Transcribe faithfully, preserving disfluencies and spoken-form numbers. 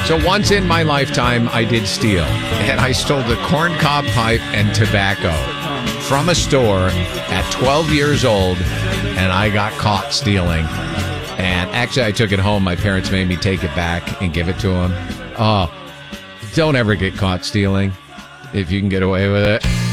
So once in my lifetime, I did steal, and I stole the corncob pipe and tobacco from a store at twelve years old, and I got caught stealing. And actually, I took it home. My parents made me take it back and give it to them. Oh, don't ever get caught stealing if you can get away with it.